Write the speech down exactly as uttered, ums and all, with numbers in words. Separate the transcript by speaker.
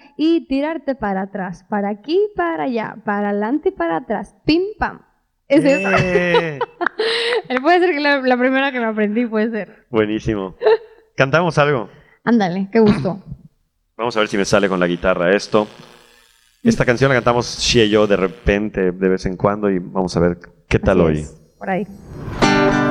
Speaker 1: y tirarte para atrás, para aquí, para allá, para adelante y para atrás, pim, pam. Es eso.
Speaker 2: ¡Eh!
Speaker 1: Él puede ser que la, la primera que me aprendí, puede ser.
Speaker 2: Buenísimo. ¿Cantamos algo?
Speaker 1: Ándale, qué gusto.
Speaker 2: Vamos a ver si me sale con la guitarra esto. Esta canción la cantamos Xie y yo de repente, de vez en cuando, y vamos a ver qué tal
Speaker 1: Así
Speaker 2: hoy.
Speaker 1: es, por ahí.